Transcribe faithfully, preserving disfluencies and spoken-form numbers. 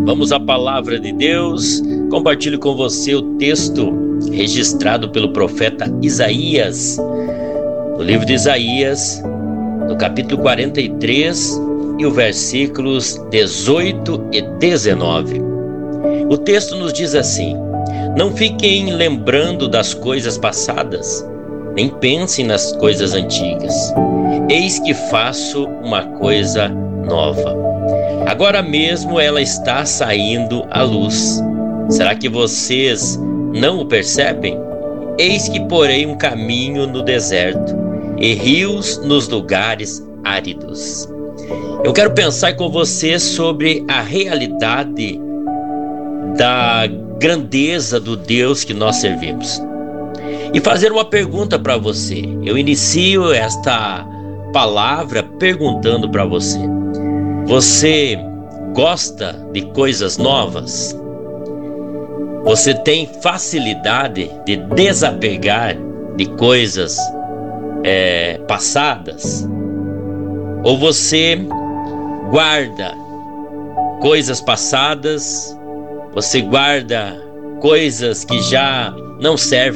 Vamos à palavra de Deus. Compartilho com você o texto registrado pelo profeta Isaías, no livro de Isaías, no capítulo quarenta e três e os versículos dezoito e dezenove. O texto nos diz assim: não fiquem lembrando das coisas passadas, nem pensem nas coisas antigas. Eis que faço uma coisa nova. Agora mesmo ela está saindo à luz. Será que vocês não o percebem? Eis que porei um caminho no deserto e rios nos lugares áridos. Eu quero pensar com você sobre a realidade da grandeza do Deus que nós servimos. E fazer uma pergunta para você. Eu inicio esta palavra perguntando para você: você gosta de coisas novas? Você tem facilidade de desapegar de coisas é, passadas? Ou você guarda coisas passadas? Você guarda coisas que já não servem